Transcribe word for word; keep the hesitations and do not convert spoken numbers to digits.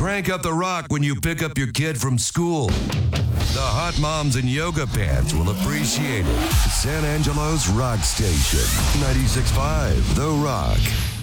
Crank up the rock when you pick up your kid from school. The hot moms in yoga pants will appreciate it. San Angelo's Rock Station. ninety-six point five The Rock.